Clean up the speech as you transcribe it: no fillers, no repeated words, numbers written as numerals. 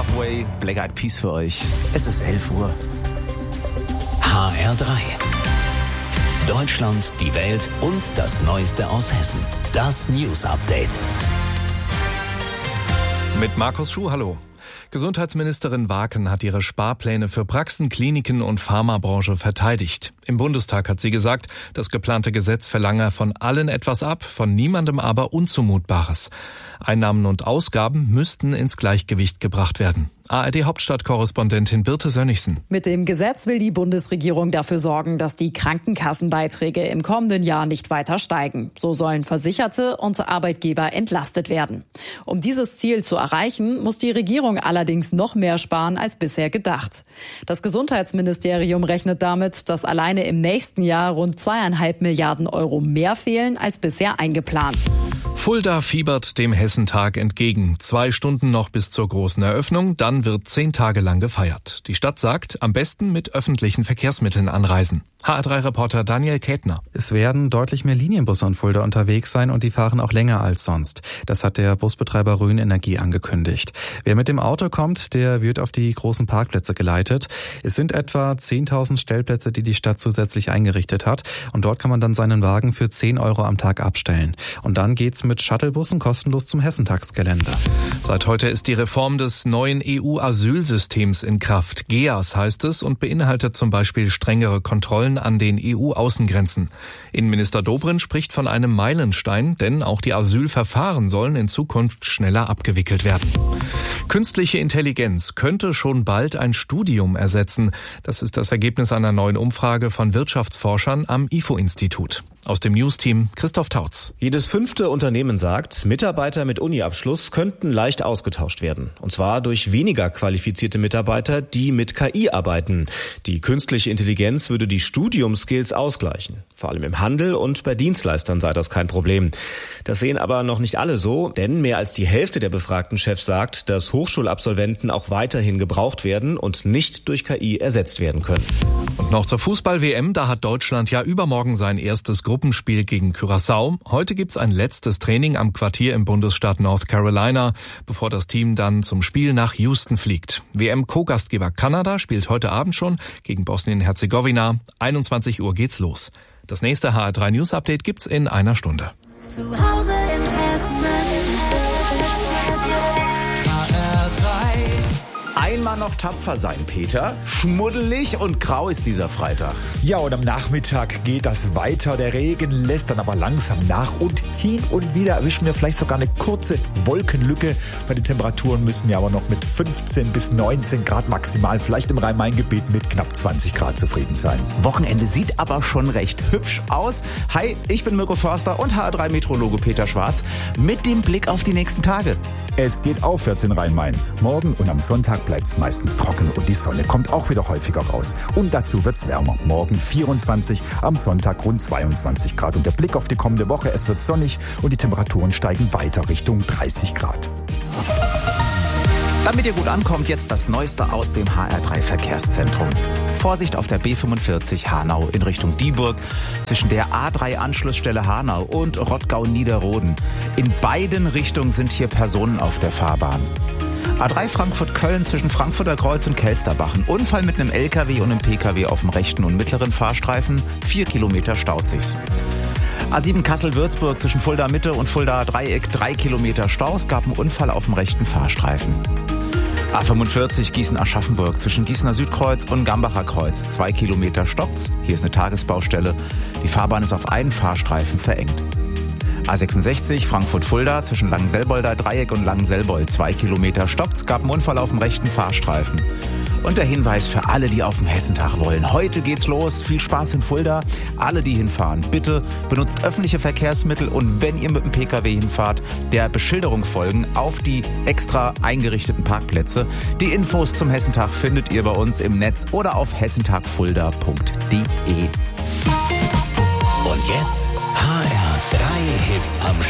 Subway, Black Eyed Peas für euch. Es ist 11 Uhr. HR3. Deutschland, die Welt und das Neueste aus Hessen. Das News Update. Mit Markus Schuh, hallo. Gesundheitsministerin Waken hat ihre Sparpläne für Praxen, Kliniken und Pharmabranche verteidigt. Im Bundestag hat sie gesagt, das geplante Gesetz verlange von allen etwas ab, von niemandem aber Unzumutbares. Einnahmen und Ausgaben müssten ins Gleichgewicht gebracht werden. ARD-Hauptstadtkorrespondentin Birte Sönnigsen. Mit dem Gesetz will die Bundesregierung dafür sorgen, dass die Krankenkassenbeiträge im kommenden Jahr nicht weiter steigen. So sollen Versicherte und Arbeitgeber entlastet werden. Um dieses Ziel zu erreichen, muss die Regierung allerdings noch mehr sparen als bisher gedacht. Das Gesundheitsministerium rechnet damit, dass alleine im nächsten Jahr rund 2,5 Milliarden Euro mehr fehlen als bisher eingeplant. Fulda fiebert dem Hessentag entgegen. 2 Stunden noch bis zur großen Eröffnung, dann wird 10 Tage lang gefeiert. Die Stadt sagt, am besten mit öffentlichen Verkehrsmitteln anreisen. HR3-Reporter Daniel Kätner. Es werden deutlich mehr Linienbusse in Fulda unterwegs sein und die fahren auch länger als sonst. Das hat der Busbetreiber Rhön Energie angekündigt. Wer mit dem Auto kommt, der wird auf die großen Parkplätze geleitet. Es sind etwa 10.000 Stellplätze, die die Stadt zusätzlich eingerichtet hat. Und dort kann man dann seinen Wagen für 10 Euro am Tag abstellen. Und dann geht's mit Shuttlebussen kostenlos zum Hessentagsgelände. Seit heute ist die Reform des neuen EU-Asylsystems in Kraft. GEAS heißt es und beinhaltet zum Beispiel strengere Kontrollen an den EU-Außengrenzen. Innenminister Dobrindt spricht von einem Meilenstein, denn auch die Asylverfahren sollen in Zukunft schneller abgewickelt werden. Künstliche Intelligenz könnte schon bald ein Studium ersetzen. Das ist das Ergebnis einer neuen Umfrage von Wirtschaftsforschern am IFO-Institut. Aus dem News-Team Christoph Tautz. Jedes 5. Unternehmen sagt, Mitarbeiter mit Uni-Abschluss könnten leicht ausgetauscht werden. Und zwar durch weniger qualifizierte Mitarbeiter, die mit KI arbeiten. Die künstliche Intelligenz würde die Studiumskills ausgleichen. Vor allem im Handel und bei Dienstleistern sei das kein Problem. Das sehen aber noch nicht alle so, denn mehr als die Hälfte der befragten Chefs sagt, dass Hochschulabsolventen auch weiterhin gebraucht werden und nicht durch KI ersetzt werden können. Und noch zur Fußball-WM, da hat Deutschland ja übermorgen sein erstes Gruppenspiel gegen Curaçao. Heute gibt's ein letztes Training am Quartier im Bundesstaat North Carolina, bevor das Team dann zum Spiel nach Houston fliegt. WM-Co-Gastgeber Kanada spielt heute Abend schon gegen Bosnien-Herzegowina. 21 Uhr geht's los. Das nächste HR3 News Update gibt's in einer Stunde. Zu Hause in Hessen. Einmal noch tapfer sein, Peter. Schmuddelig und grau ist dieser Freitag. Ja, und am Nachmittag geht das weiter. Der Regen lässt dann aber langsam nach und hin und wieder erwischen wir vielleicht sogar eine kurze Wolkenlücke. Bei den Temperaturen müssen wir aber noch mit 15 bis 19 Grad maximal, vielleicht im Rhein-Main-Gebiet mit knapp 20 Grad zufrieden sein. Wochenende sieht aber schon recht hübsch aus. Hi, ich bin Mirko Förster und HR3-Meteorologe Peter Schwarz mit dem Blick auf die nächsten Tage. Es geht aufwärts in Rhein-Main. Morgen und am Sonntag bleibt es meistens trocken und die Sonne kommt auch wieder häufiger raus. Und dazu wird es wärmer. Morgen 24, am Sonntag rund 22 Grad. Und der Blick auf die kommende Woche, es wird sonnig und die Temperaturen steigen weiter Richtung 30 Grad. Damit ihr gut ankommt, jetzt das Neueste aus dem HR3-Verkehrszentrum. Vorsicht auf der B45 Hanau in Richtung Dieburg zwischen der A3-Anschlussstelle Hanau und Rottgau-Niederroden. In beiden Richtungen sind hier Personen auf der Fahrbahn. A3 Frankfurt-Köln zwischen Frankfurter Kreuz und Kelsterbach. Ein Unfall mit einem LKW und einem PKW auf dem rechten und mittleren Fahrstreifen. 4 Kilometer staut sich's. A7 Kassel-Würzburg zwischen Fulda Mitte und Fulda Dreieck 3 Kilometer Stau. Es gab einen Unfall auf dem rechten Fahrstreifen. A45 Gießen-Aschaffenburg zwischen Gießener Südkreuz und Gambacher Kreuz. 2 Kilometer stockt's. Hier ist eine Tagesbaustelle. Die Fahrbahn ist auf einen Fahrstreifen verengt. A66 Frankfurt-Fulda zwischen Langenselbolder Dreieck und Langenselbold. 2 Kilometer stockt's. Gab einen Unfall auf dem rechten Fahrstreifen. Und der Hinweis für alle, die auf den Hessentag wollen. Heute geht's los. Viel Spaß in Fulda. Alle, die hinfahren, bitte benutzt öffentliche Verkehrsmittel und wenn ihr mit dem PKW hinfahrt, der Beschilderung folgen auf die extra eingerichteten Parkplätze. Die Infos zum Hessentag findet ihr bei uns im Netz oder auf hessentagfulda.de. Und jetzt HR3 Hits am